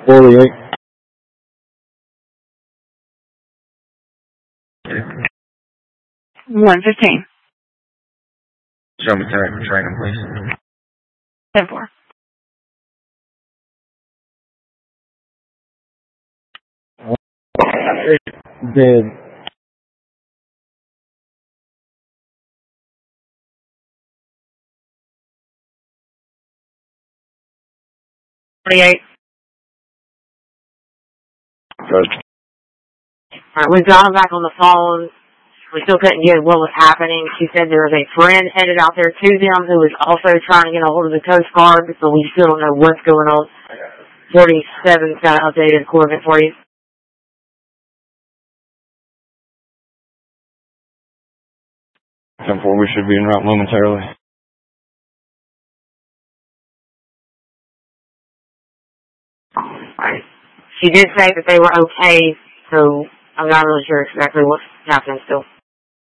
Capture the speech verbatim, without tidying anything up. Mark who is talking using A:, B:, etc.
A: forty-eight.
B: one fifteen.
C: Show me time for training, please.
B: ten four.
A: Dead.
B: forty-eight.
C: Good.
B: Alright, we've got him back on the phone. We still couldn't get what was happening. She said there was a friend headed out there to them who was also trying to get a hold of the Coast Guard, so we still don't know what's going on. forty-seven's got an updated coordinate for you.
C: ten four, we should be en route momentarily.
B: Alright. She did say that they were okay, so I'm not really sure exactly what's happening still.